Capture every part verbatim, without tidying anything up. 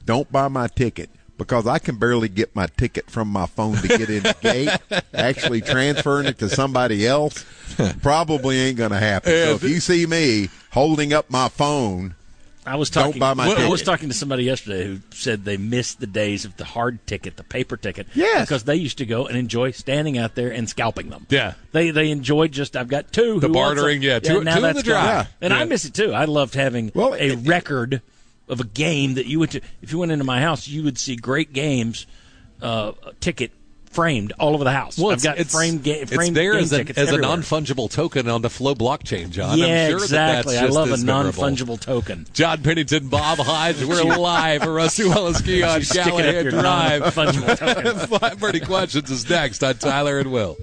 don't buy my ticket. Because I can barely get my ticket from my phone to get in the gate. Actually transferring it to somebody else probably ain't going to happen. So if you see me holding up my phone, I was talking, don't buy my ticket. I was talking to somebody yesterday who said they missed the days of the hard ticket, the paper ticket. Yes. Because they used to go and enjoy standing out there and scalping them. Yeah. They they enjoyed just, I've got two. The who bartering, yeah. yeah. Two, now two that's in the drive. gone. And yeah. I miss it, too. I loved having well, a it, record of a game that you went to. If you went into my house, you would see great games, uh, ticket framed all over the house. Well, I've got it's, framed, ga- framed it's there game as, a, tickets as a everywhere. non-fungible token on the Flow blockchain, John. Yeah, I'm sure exactly. That that's just I love a as memorable. non-fungible token. John Pennington, Bob Hodge, we're live for Rusty Welleski on Stick it up Callahan your Drive. non-fungible token. Five Birdie Questions is next on Tyler and Will.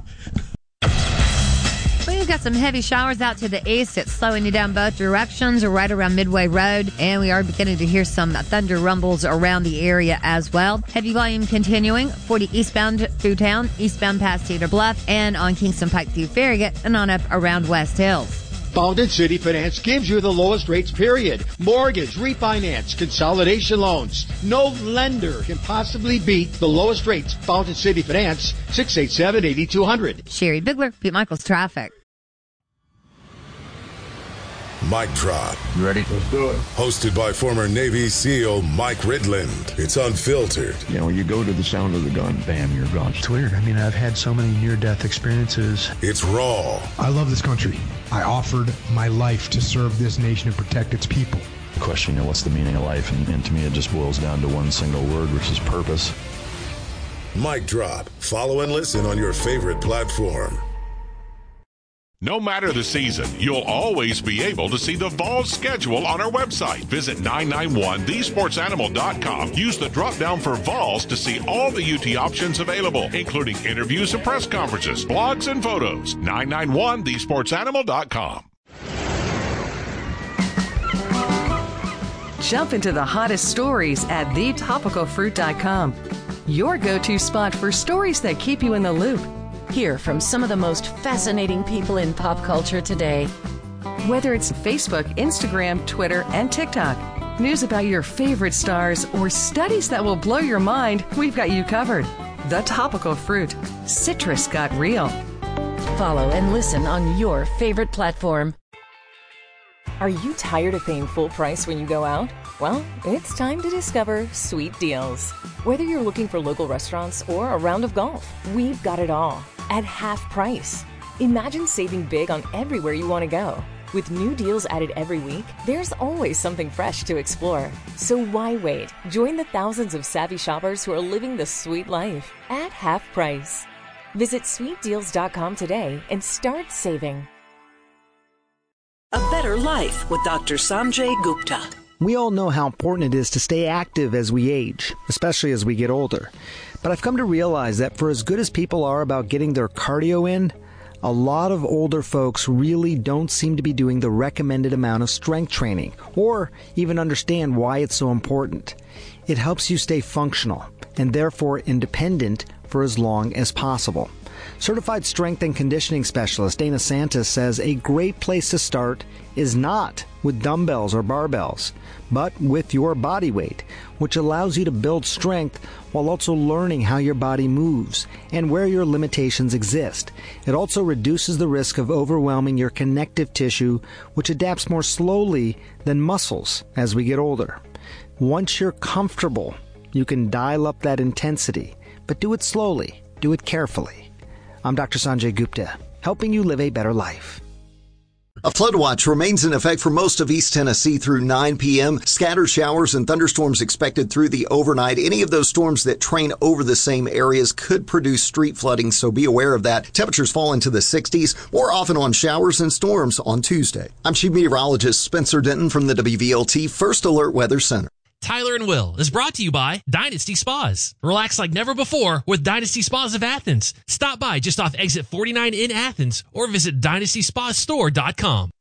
We've got some heavy showers out to the east. It's slowing you down both directions right around Midway Road. And we are beginning to hear some thunder rumbles around the area as well. Heavy volume continuing. forty eastbound through town, eastbound past Cedar Bluff, and on Kingston Pike through Farragut, and on up around West Hills. Fountain City Finance gives you the lowest rates, period. Mortgage, refinance, consolidation loans. No lender can possibly beat the lowest rates. Fountain City Finance, six eight seven, eight two zero zero. Sherry Bigler, Pete Michaels Traffic. Mic Drop. You ready? Let's do it. Hosted by former Navy SEAL Mike Ridland. It's unfiltered. You know, you go to the sound of the gun, bam, you're gone. It's weird. I mean, I've had so many near-death experiences. It's raw. I love this country. I offered my life to serve this nation and protect its people. The question, you know, what's the meaning of life? And, and to me, it just boils down to one single word, which is purpose. Mic Drop. Follow and listen on your favorite platform. No matter the season, you'll always be able to see the Vols schedule on our website. Visit nine nine one the sports animal dot com. Use the drop-down for Vols to see all the U T options available, including interviews and press conferences, blogs, and photos. nine nine one the sports animal dot com. Jump into the hottest stories at the topical fruit dot com. Your go-to spot for stories that keep you in the loop. Hear from some of the most fascinating people in pop culture today. Whether it's Facebook, Instagram, Twitter, and TikTok, news about your favorite stars, or studies that will blow your mind, we've got you covered. The Topical Fruit. Citrus got real. Follow and listen on your favorite platform. Are you tired of paying full price when you go out? Well, it's time to discover Sweet Deals. Whether you're looking for local restaurants or a round of golf, we've got it all at half price. Imagine saving big on everywhere you want to go. With new deals added every week, there's always something fresh to explore. So why wait? Join the thousands of savvy shoppers who are living the sweet life at half price. Visit sweet deals dot com today and start saving. A Better Life with Doctor Sanjay Gupta. We all know how important it is to stay active as we age, especially as we get older. But I've come to realize that for as good as people are about getting their cardio in, a lot of older folks really don't seem to be doing the recommended amount of strength training, or even understand why it's so important. It helps you stay functional, and therefore independent for as long as possible. Certified strength and conditioning specialist Dana Santis says a great place to start is not with dumbbells or barbells, but with your body weight, which allows you to build strength while also learning how your body moves and where your limitations exist. It also reduces the risk of overwhelming your connective tissue, which adapts more slowly than muscles as we get older. Once you're comfortable, you can dial up that intensity, but do it slowly, do it carefully. I'm Doctor Sanjay Gupta, helping you live a better life. A flood watch remains in effect for most of East Tennessee through nine p.m. Scattered showers and thunderstorms expected through the overnight. Any of those storms that train over the same areas could produce street flooding, so be aware of that. Temperatures fall into the sixties, more often on showers and storms on Tuesday. I'm Chief Meteorologist Spencer Denton from the W V L T First Alert Weather Center. Tyler and Will is brought to you by Dynasty Spas. Relax like never before with Dynasty Spas of Athens. Stop by just off exit forty-nine in Athens or visit dynasty spa store dot com.